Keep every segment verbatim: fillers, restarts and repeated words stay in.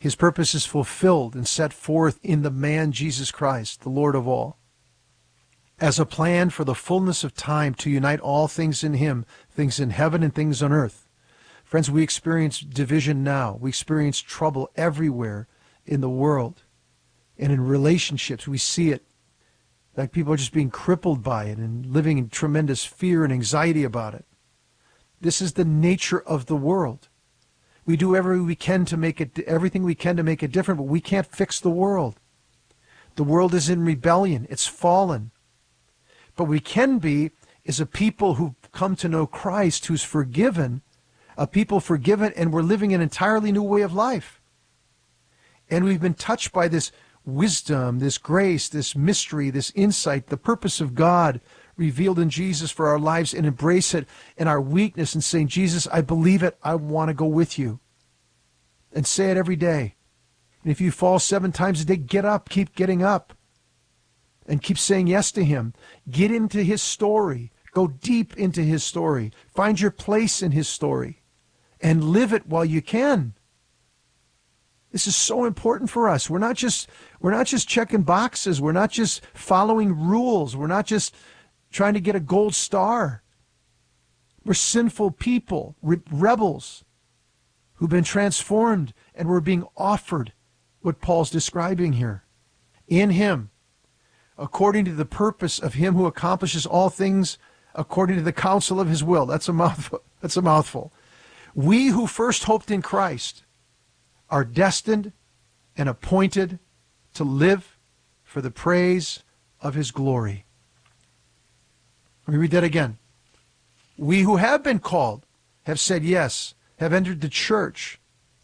His purpose is fulfilled and set forth in the man Jesus Christ, the Lord of all, as a plan for the fullness of time to unite all things in him, things in heaven and things on earth. Friends, we experience division now. We experience trouble everywhere in the world and in relationships. We see it. Like people are just being crippled by it and living in tremendous fear and anxiety about it. This is the nature of the world. We do everything we can to make it, everything we can to make it different, but we can't fix the world. The world is in rebellion. It's fallen. But we can be is a people who come to know Christ, who's forgiven, a people forgiven, and we're living an entirely new way of life. And we've been touched by this wisdom, this grace, this mystery, this insight, the purpose of God revealed in Jesus for our lives, and embrace it in our weakness and saying, Jesus, I believe it. I want to go with you. And say it every day. And if you fall seven times a day, get up, keep getting up. And keep saying yes to him. Get into his story. Go deep into his story. Find your place in his story. And live it while you can. This is so important for us. We're not just, we're not just checking boxes. We're not just following rules. We're not just trying to get a gold star. We're sinful people, re- rebels, who've been transformed, and we're being offered what Paul's describing here. In him, according to the purpose of him who accomplishes all things according to the counsel of his will. That's a mouthful. That's a mouthful. We who first hoped in Christ are destined and appointed to live for the praise of his glory. Let me read that again. We who have been called, have said yes, have entered the church.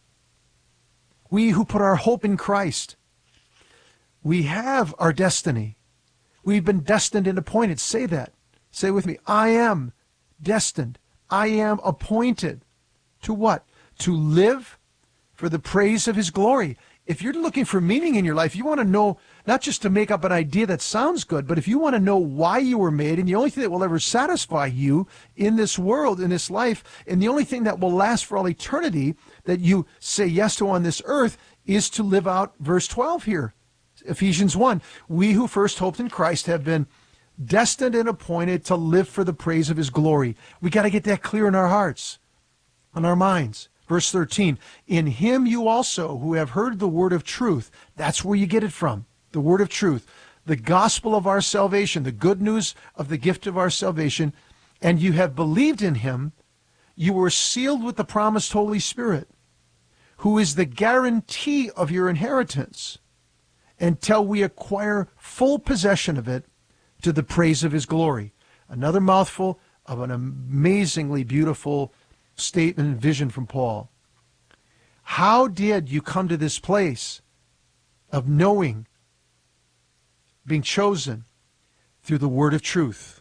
We who put our hope in Christ, we have our destiny. We've been destined and appointed. Say that. Say with me. I am destined. I am appointed. To what? To live for the praise of his glory. If you're looking for meaning in your life, you want to know, not just to make up an idea that sounds good, but if you want to know why you were made, and the only thing that will ever satisfy you in this world, in this life, and the only thing that will last for all eternity that you say yes to on this earth is to live out verse twelve here. Ephesians one, we who first hoped in Christ have been destined and appointed to live for the praise of his glory. We got to get that clear in our hearts, in our minds. Verse thirteen, in him you also who have heard the word of truth. That's where you get it from, the word of truth, the gospel of our salvation, the good news of the gift of our salvation, and you have believed in him, you were sealed with the promised Holy Spirit, who is the guarantee of your inheritance, until we acquire full possession of it to the praise of his glory. Another mouthful of an amazingly beautiful statement and vision from Paul. How did you come to this place of knowing, being chosen through the word of truth?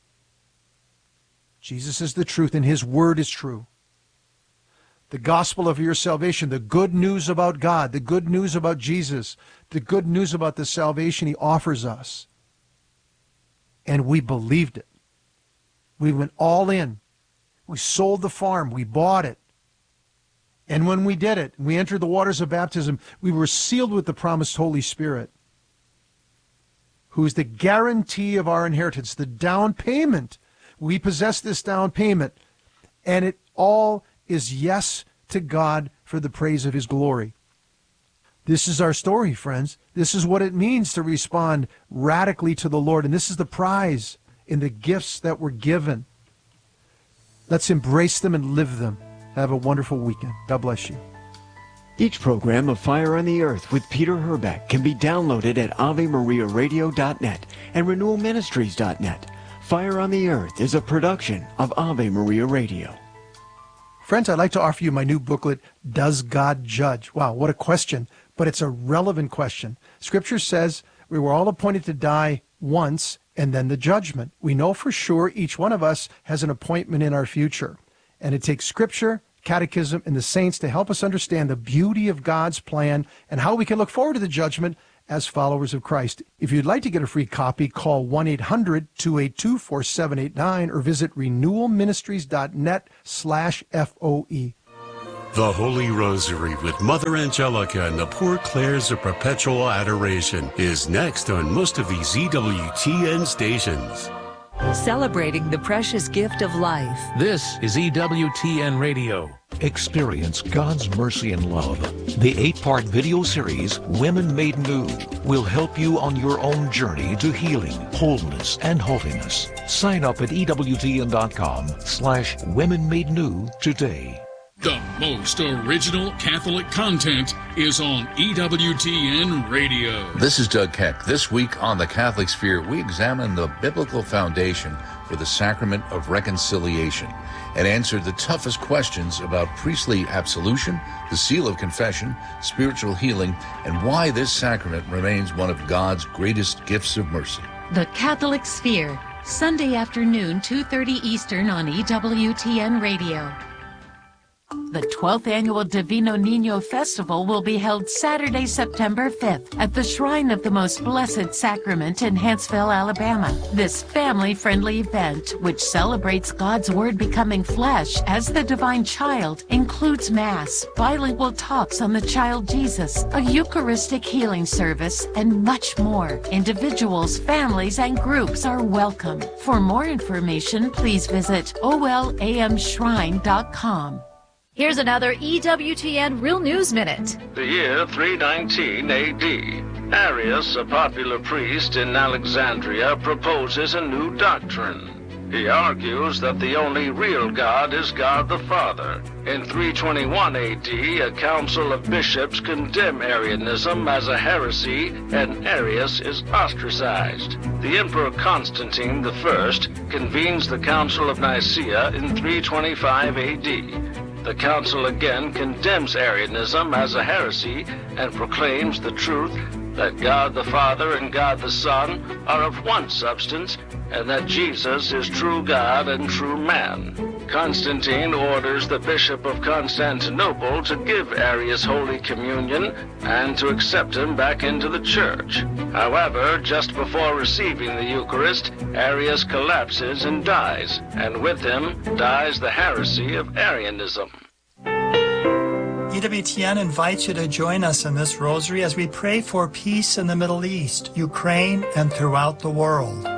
Jesus is the truth, and his word is true. The gospel of your salvation, the good news about God, the good news about Jesus, the good news about the salvation he offers us. And we believed it. We went all in. We sold the farm. We bought it. And when we did it, we entered the waters of baptism, we were sealed with the promised Holy Spirit, who is the guarantee of our inheritance, the down payment. We possess this down payment, and it all is yes to God for the praise of his glory. This is our story, friends. This is what it means to respond radically to the Lord, and this is the prize in the gifts that were given. Let's embrace them and live them. Have a wonderful weekend. God bless you. Each program of Fire on the Earth with Peter Herbeck can be downloaded at ave maria radio dot net and renewal ministries dot net. Fire on the Earth is a production of Ave Maria Radio. Friends, I'd like to offer you my new booklet, Does God Judge? Wow, what a question, but it's a relevant question. Scripture says we were all appointed to die once and then the judgment. We know for sure each one of us has an appointment in our future. And it takes Scripture, Catechism, and the saints to help us understand the beauty of God's plan and how we can look forward to the judgment as followers of Christ. If you'd like to get a free copy, call one eight hundred two eight two four seven eight nine or visit renewal ministries dot net slash F O E. The Holy Rosary with Mother Angelica and the Poor Clares of Perpetual Adoration is next on most of these E W T N stations. Celebrating the precious gift of life. This is E W T N Radio. Experience God's mercy and love. The eight-part video series, Women Made New, will help you on your own journey to healing, wholeness, and holiness. Sign up at ewtn.com slash Women Made New today. The most original Catholic content is on E W T N Radio. This is Doug Keck. This week on The Catholic Sphere, we examine the biblical foundation for the sacrament of reconciliation and answer the toughest questions about priestly absolution, the seal of confession, spiritual healing, and why this sacrament remains one of God's greatest gifts of mercy. The Catholic Sphere, Sunday afternoon, two thirty Eastern on E W T N Radio. The twelfth Annual Divino Niño Festival will be held Saturday, September fifth at the Shrine of the Most Blessed Sacrament in Huntsville, Alabama. This family-friendly event, which celebrates God's Word becoming flesh as the divine child, includes Mass, bilingual talks on the child Jesus, a Eucharistic healing service, and much more. Individuals, families, and groups are welcome. For more information, please visit O L A M shrine dot com. Here's another E W T N Real News Minute. The year three nineteen A D. Arius, a popular priest in Alexandria, proposes a new doctrine. He argues that the only real God is God the Father. In three twenty-one A D, a council of bishops condemn Arianism as a heresy, and Arius is ostracized. The Emperor Constantine the First convenes the Council of Nicaea in three twenty-five A D. The council again condemns Arianism as a heresy and proclaims the truth that God the Father and God the Son are of one substance, and that Jesus is true God and true man. Constantine orders the Bishop of Constantinople to give Arius Holy Communion and to accept him back into the church. However, just before receiving the Eucharist, Arius collapses and dies, and with him dies the heresy of Arianism. E W T N invites you to join us in this rosary as we pray for peace in the Middle East, Ukraine, and throughout the world.